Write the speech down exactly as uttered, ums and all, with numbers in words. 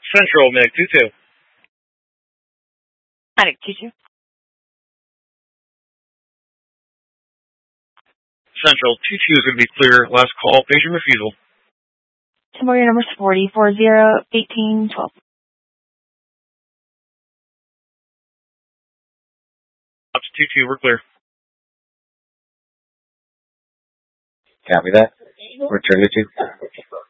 Central, Medic two two. Medic two two. Central, two two is going to be clear. Last call, patient refusal. Temporary number forty, four zero, eighteen, twelve. Ops two two, we're clear. Copy that. Return to two.